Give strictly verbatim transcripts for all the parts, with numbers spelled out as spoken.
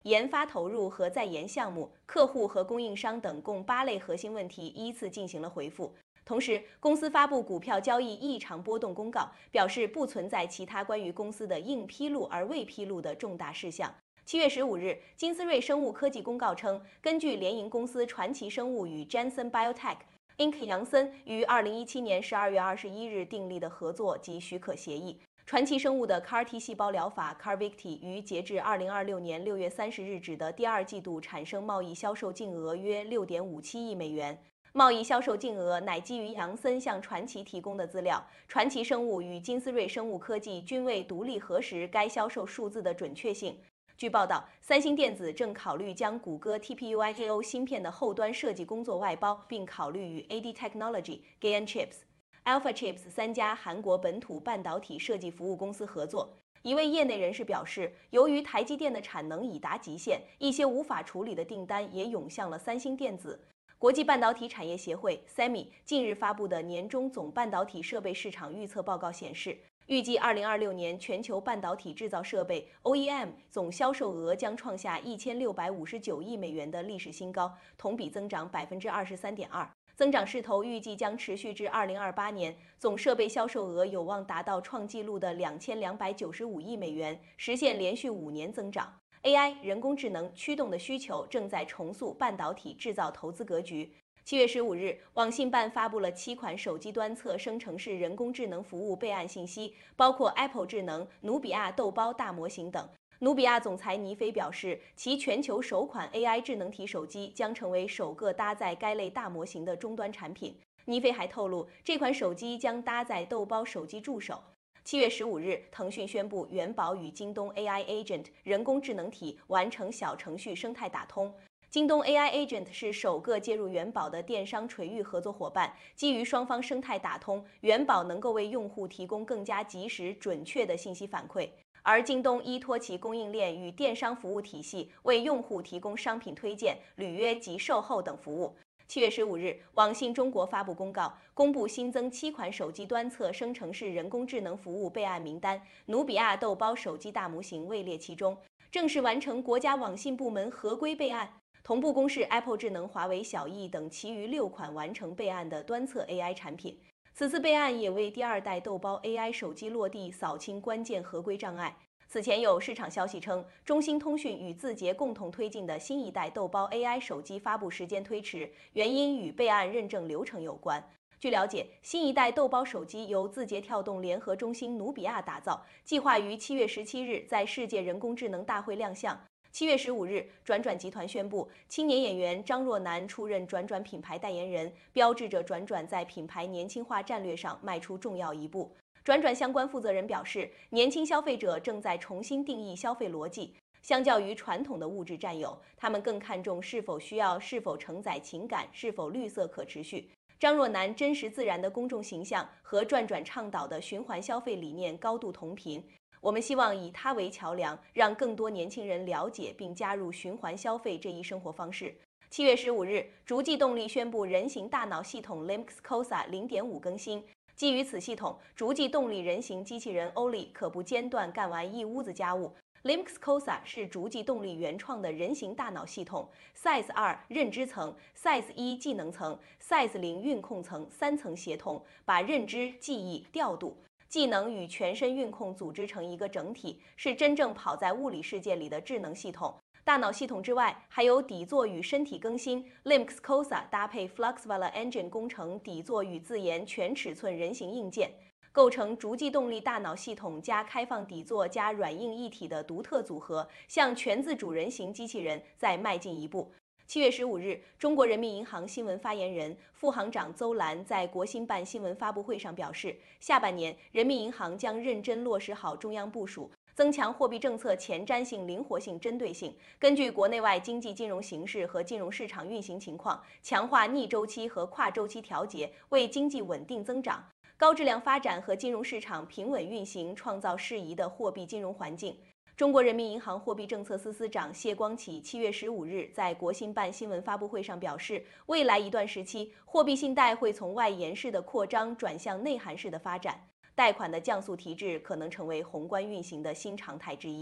研发投入和在研项目、客户和供应商等共八类核心问题依次进行了回复。同时，公司发布股票交易异常波动公告，表示不存在其他关于公司的应披露而未披露的重大事项。七月十五日，金斯瑞生物科技公告称，根据联营公司传奇生物与 Janssen Biotech、Inc 杨森于二零一七年十二月二十一日订立的合作及许可协议。传奇生物的 C A R T 细胞疗法 CARVYKTI 于截至二零二六年六月三十日止的第二季度产生贸易销售净额约六点五七亿美元。贸易销售净额乃基于杨森向传奇提供的资料，传奇生物与金斯瑞生物科技均未独立核实该销售数字的准确性。据报道，三星电子正考虑将谷歌 T P U I K O 芯片的后端设计工作外包，并考虑与 A D Technology、Gain Chips、Alpha Chips 三家韩国本土半导体设计服务公司合作。一位业内人士表示，由于台积电的产能已达极限，一些无法处理的订单也涌向了三星电子。国际半导体产业协会 S E M I 近日发布的年中总半导体设备市场预测报告显示，预计二零二六年全球半导体制造设备 O E M 总销售额将创下一千六百五十九亿美元的历史新高，同比增长百分之二十三点二。增长势头预计将持续至二零二八年，总设备销售额有望达到创纪录的两千两百九十五亿美元，实现连续五年增长。A I 人工智能驱动的需求正在重塑半导体制造投资格局。七月十五日，网信办发布了七款手机端侧生成式人工智能服务备案信息，包括 Apple 智能、努比亚豆包大模型等。努比亚总裁尼飞表示，其全球首款 A I 智能体手机将成为首个搭载该类大模型的终端产品。尼飞还透露，这款手机将搭载豆包手机助手。七月十五日，腾讯宣布元宝与京东 A I Agent 人工智能体完成小程序生态打通。京东 A I Agent 是首个接入元宝的电商垂域合作伙伴，基于双方生态打通，元宝能够为用户提供更加及时、准确的信息反馈，而京东依托其供应链与电商服务体系，为用户提供商品推荐、履约及售后等服务。七月十五日，网信中国发布公告，公布新增七款手机端侧生成式人工智能服务备案名单，努比亚豆包手机大模型位列其中，正式完成国家网信部门合规备案。同步公示 Apple 智能、华为小艺等其余六款完成备案的端侧 A I 产品。此次备案也为第二代豆包 A I 手机落地扫清关键合规障碍。此前有市场消息称，中兴通讯与字节共同推进的新一代豆包 A I 手机发布时间推迟，原因与备案认证流程有关。据了解，新一代豆包手机由字节跳动联合中兴努比亚打造，计划于七月十七日在世界人工智能大会亮相。七月十五日，转转集团宣布，青年演员张若楠出任转转品牌代言人，标志着转转在品牌年轻化战略上迈出重要一步。转转相关负责人表示，年轻消费者正在重新定义消费逻辑，相较于传统的物质占有，他们更看重是否需要、是否承载情感、是否绿色可持续。张若楠真实自然的公众形象和转转倡导的循环消费理念高度同频。我们希望以它为桥梁，让更多年轻人了解并加入循环消费这一生活方式。七月十五日，逐迹动力宣布人形大脑系统 Lynx C O S A 零点五 更新。基于此系统，逐迹动力人形机器人 Oli 可不间断干完一屋子家务。Lynx C O S A 是逐迹动力原创的人形大脑系统 ，Size 二认知层、Size 一技能层、Size 零运控层三层协同，把认知、记忆、调度、技能与全身运控组织成一个整体，是真正跑在物理世界里的智能系统。大脑系统之外，还有底座与身体更新 Lynx C O S A 搭配 Fluxvala Engine 工程底座与自研全尺寸人形硬件，构成逐迹动力大脑系统加开放底座加软硬一体的独特组合，向全自主人形机器人再迈进一步。七月十五日，中国人民银行新闻发言人、副行长邹兰在国新办新闻发布会上表示，下半年人民银行将认真落实好中央部署，增强货币政策前瞻性、灵活性、针对性，根据国内外经济金融形势和金融市场运行情况，强化逆周期和跨周期调节，为经济稳定增长、高质量发展和金融市场平稳运行创造适宜的货币金融环境。中国人民银行货币政策司司长谢光启七月十五日在国新办新闻发布会上表示，未来一段时期，货币信贷会从外延式的扩张转向内涵式的发展，贷款的降速提质可能成为宏观运行的新常态之一。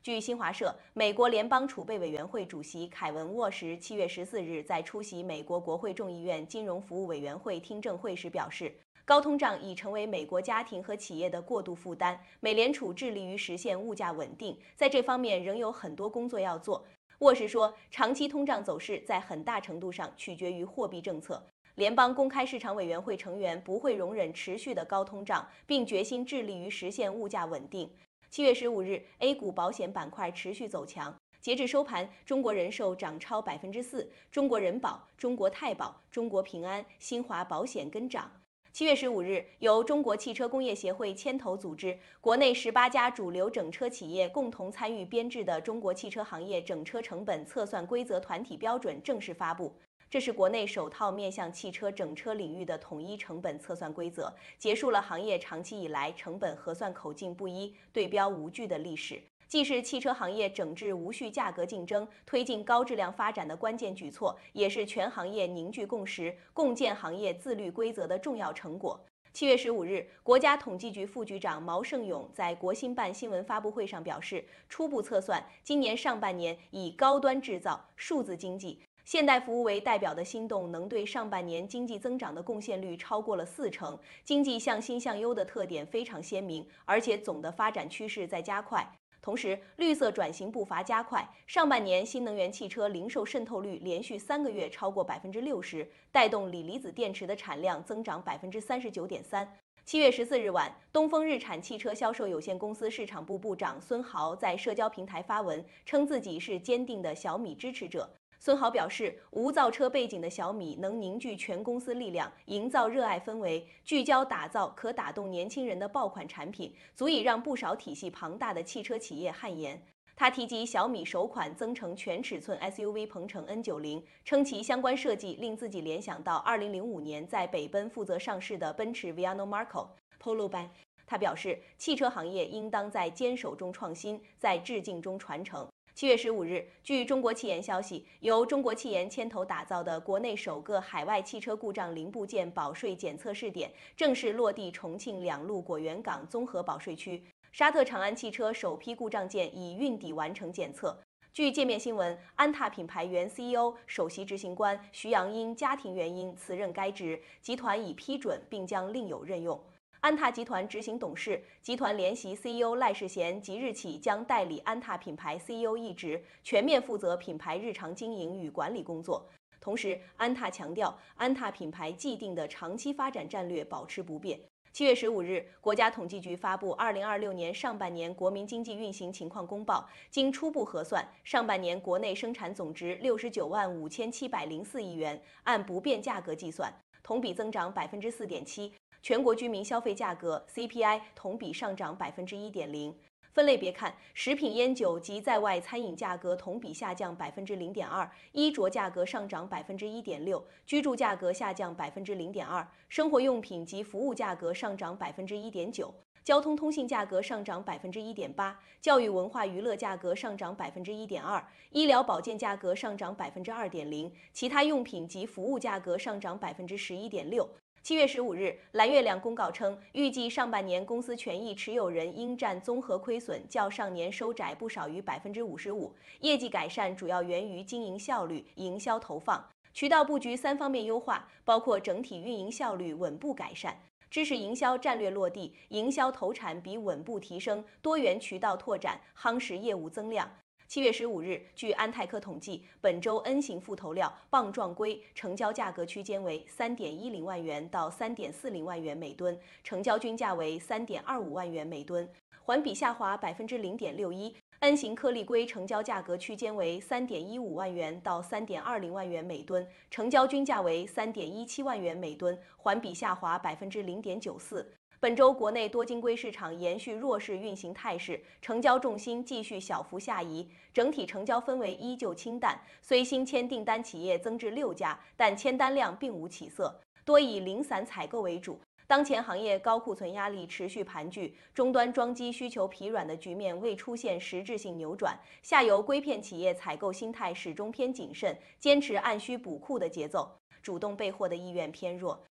据新华社，美国联邦储备委员会主席凯文·沃什七月十四日在出席美国国会众议院金融服务委员会听证会时表示，高通胀已成为美国家庭和企业的过度负担，美联储致力于实现物价稳定，在这方面仍有很多工作要做。沃什说，长期通胀走势在很大程度上取决于货币政策。联邦公开市场委员会成员不会容忍持续的高通胀，并决心致力于实现物价稳定。七月十五日 ，A 股保险板块持续走强。截至收盘，中国人寿涨超百分之四，中国人保、中国太保、中国平安、新华保险跟涨。七月十五日，由中国汽车工业协会牵头组织，国内十八家主流整车企业共同参与编制的《中国汽车行业整车成本测算规则团体标准》正式发布。这是国内首套面向汽车整车领域的统一成本测算规则，结束了行业长期以来成本核算口径不一、对标无据的历史，既是汽车行业整治无序价格竞争、推进高质量发展的关键举措，也是全行业凝聚共识、共建行业自律规则的重要成果。七月十五日，国家统计局副局长毛盛勇在国新办新闻发布会上表示，初步测算，今年上半年以高端制造、数字经济、现代服务为代表的新动能对上半年经济增长的贡献率超过了四成，经济向新向优的特点非常鲜明，而且总的发展趋势在加快。同时，绿色转型步伐加快，上半年新能源汽车零售渗透率连续三个月超过百分之六十，带动锂离子电池的产量增长百分之三十九点三。七月十四日晚，东风日产汽车销售有限公司市场部部长孙豪在社交平台发文，称自己是坚定的小米支持者。孙豪表示，无造车背景的小米能凝聚全公司力量，营造热爱氛围，聚焦打造可打动年轻人的爆款产品，足以让不少体系庞大的汽车企业汗颜。他提及小米首款增程全尺寸 S U V 鹏程 N 九十，称其相关设计令自己联想到二零零五年在北奔负责上市的奔驰 Viano Marco、Polo 班。他表示，汽车行业应当在坚守中创新，在致敬中传承。七月十五日，据中国汽研消息，由中国汽研牵头打造的国内首个海外汽车故障零部件保税检测试点正式落地重庆两路果园港综合保税区。沙特长安汽车首批故障件已运抵完成检测。据界面新闻，安踏品牌原 C E O、首席执行官徐阳因家庭原因辞任该职，集团已批准并将另有任用。安踏集团执行董事、集团联席 C E O 赖世贤即日起将代理安踏品牌 C E O 一职，全面负责品牌日常经营与管理工作。同时，安踏强调，安踏品牌既定的长期发展战略保持不变。七月十五日，国家统计局发布二零二六年上半年国民经济运行情况公报，经初步核算，上半年国内生产总值六十九万五千七百零四亿元，按不变价格计算，同比增长百分之四点七。全国居民消费价格 C P I 同比上涨百分之一点零。分类别看，食品烟酒及在外餐饮价格同比下降百分之零点二，衣着价格上涨百分之一点六，居住价格下降百分之零点二，生活用品及服务价格上涨百分之一点九，交通通信价格上涨百分之一点八，教育文化娱乐价格上涨百分之一点二，医疗保健价格上涨百分之二点零，其他用品及服务价格上涨百分之十一点六。七月十五日，蓝月亮公告称，预计上半年公司权益持有人应占综合亏损较上年收窄不少于百分之五十五，业绩改善主要源于经营效率、营销投放、渠道布局三方面优化，包括整体运营效率稳步改善、知识营销战略落地、营销投产比稳步提升、多元渠道拓展，夯实业务增量。七月十五日，据安泰科统计，本周 N 型副头料棒状龟成交价格区间为三点一零万元到三点四零万元每吨，成交均价为三点二五万元每吨，环比下滑百分之零点六一。N 型颗粒龟成交价格区间为三点一五万元到三点二零万元每吨，成交均价为三点一七万元每吨，环比下滑百分之零点九四。本周国内多晶硅市场延续弱势运行态势，成交重心继续小幅下移，整体成交氛围依旧清淡。虽新签订单企业增至六家，但签单量并无起色，多以零散采购为主。当前行业高库存压力持续盘踞，终端装机需求疲软的局面未出现实质性扭转，下游硅片企业采购心态始终偏谨慎，坚持按需补库的节奏，主动备货的意愿偏弱。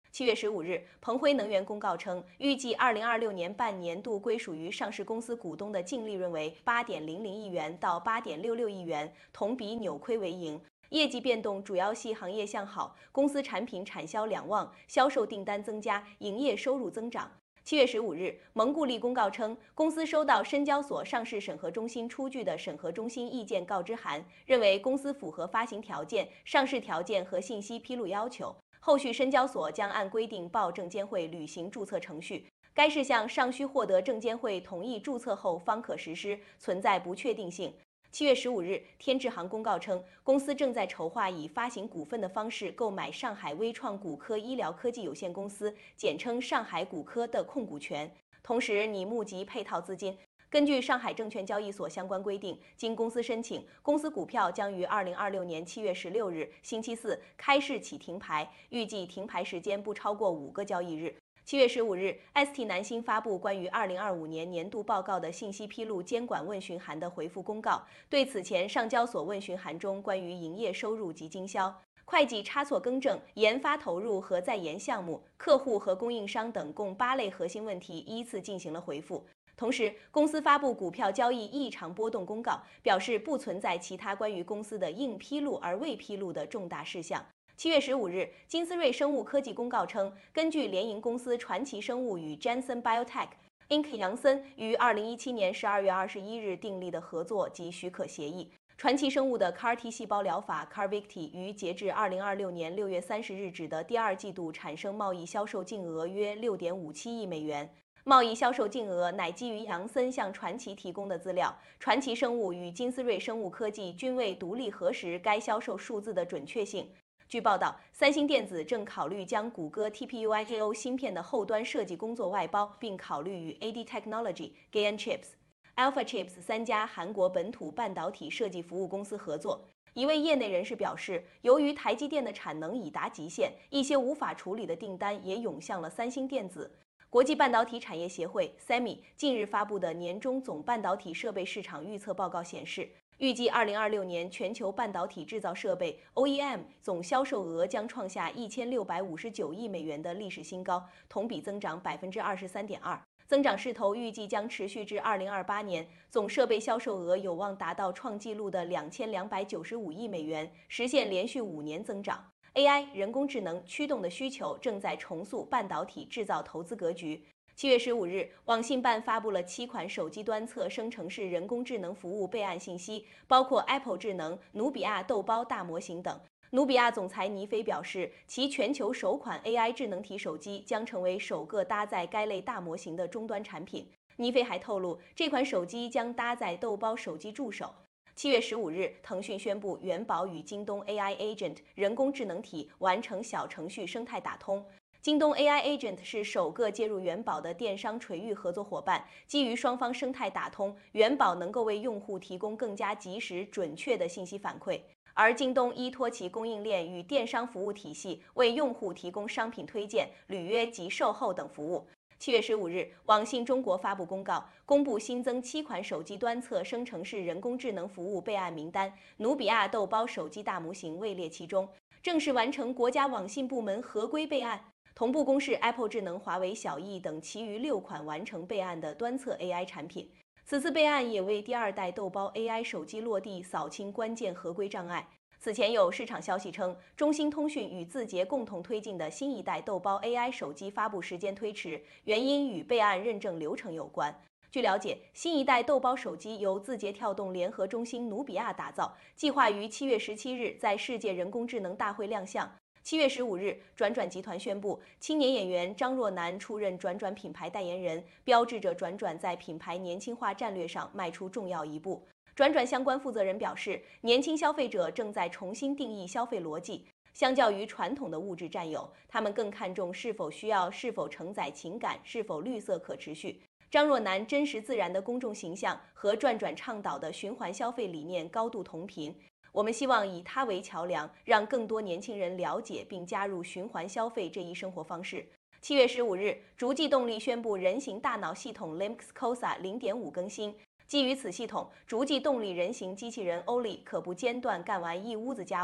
七月十五日，鹏辉能源公告称，预计二零二六年半年度归属于上市公司股东的净利润为八点零零亿元到八点六六亿元，同比扭亏为盈。业绩变动主要系行业向好，公司产品产销两旺，销售订单增加，营业收入增长。七月十五日，蒙固利公告称，公司收到深交所上市审核中心出具的审核中心意见告知函，认为公司符合发行条件、上市条件和信息披露要求。后续深交所将按规定报证监会履行注册程序，该事项尚需获得证监会同意注册后方可实施，存在不确定性。七月十五日，天智航公告称，公司正在筹划以发行股份的方式购买上海微创骨科医疗科技有限公司（简称上海骨科）的控股权，同时拟募集配套资金。根据上海证券交易所相关规定，经公司申请，公司股票将于二零二六年七月十六日星期四开市起停牌，预计停牌时间不超过五个交易日。七月十五日 ，S T 南星发布关于二零二五年年度报告的信息披露监管问询函的回复公告，对此前上交所问询函中关于营业收入及经销、会计差错更正、研发投入和在研项目、客户和供应商等共八类核心问题依次进行了回复。同时，公司发布股票交易异常波动公告，表示不存在其他关于公司的应披露而未披露的重大事项。七月十五日，金斯瑞生物科技公告称，根据联营公司传奇生物与 Janssen Biotech、Inc 杨森于二零一七年十二月二十一日订立的合作及许可协议，传奇生物的 C A R T 细胞疗法 CARVYKTI 于截至二零二六年六月三十日止的第二季度产生贸易销售净额约六点五七亿美元。贸易销售净额乃基于杨森向传奇提供的资料，传奇生物与金斯瑞生物科技均未独立核实该销售数字的准确性。据报道，三星电子正考虑将谷歌 T P U I K O 芯片的后端设计工作外包，并考虑与 A D Technology、Gain Chips、Alpha Chips 三家韩国本土半导体设计服务公司合作。一位业内人士表示，由于台积电的产能已达极限，一些无法处理的订单也涌向了三星电子。国际半导体产业协会 S E M I 近日发布的年中总半导体设备市场预测报告显示，预计二零二六年全球半导体制造设备 O E M 总销售额将创下一千六百五十九亿美元的历史新高，同比增长百分之二十三点二，增长势头预计将持续至二零二八年，总设备销售额有望达到创纪录的两千两百九十五亿美元，实现连续五年增长。A I 人工智能驱动的需求正在重塑半导体制造投资格局。七月十五日，网信办发布了七款手机端侧生成式人工智能服务备案信息，包括 Apple 智能、努比亚豆包大模型等。努比亚总裁倪飞表示，其全球首款 A I 智能体手机将成为首个搭载该类大模型的终端产品。倪飞还透露，这款手机将搭载豆包手机助手。七月十五日，腾讯宣布元宝与京东 A I Agent 人工智能体完成小程序生态打通。京东 A I Agent 是首个接入元宝的电商垂域合作伙伴，基于双方生态打通，元宝能够为用户提供更加及时、准确的信息反馈。而京东依托其供应链与电商服务体系，为用户提供商品推荐、履约及售后等服务。七月十五日，网信中国发布公告，公布新增七款手机端侧生成式人工智能服务备案名单，努比亚豆包手机大模型位列其中，正式完成国家网信部门合规备案。同步公示 Apple 智能、华为小艺等其余六款完成备案的端侧 A I 产品。此次备案也为第二代豆包 A I 手机落地扫清关键合规障碍。此前有市场消息称，中兴通讯与字节共同推进的新一代豆包 A I 手机发布时间推迟，原因与备案认证流程有关。据了解，新一代豆包手机由字节跳动联合中兴努比亚打造，计划于七月十七日在世界人工智能大会亮相。七月十五日，转转集团宣布，青年演员张若楠出任转转品牌代言人，标志着转转在品牌年轻化战略上迈出重要一步。转转相关负责人表示，年轻消费者正在重新定义消费逻辑，相较于传统的物质占有，他们更看重是否需要、是否承载情感、是否绿色可持续。张若楠真实自然的公众形象和转转倡导的循环消费理念高度同频。我们希望以它为桥梁，让更多年轻人了解并加入循环消费这一生活方式。七月十五日，逐迹动力宣布人形大脑系统 Lynx C O S A 零点五更新。基于此系统，逐迹动力人形机器人 Oli 可不间断干完一屋子家务，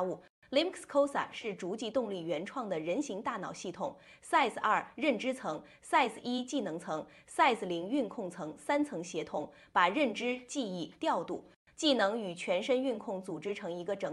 Linux C O S A 是逐迹动力原创的人形大脑系统 ，S A I S 二认知层、S A I S 一技能层、S A I S 零运控层三层协同，把认知、记忆、调度、技能与全身运控组织成一个整。